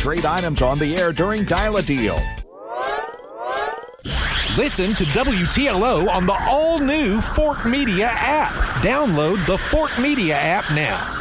great items on the air during Dial-A-Deal. Listen to WTLO on the all-new Fort Media app. Download the Fort Media app now.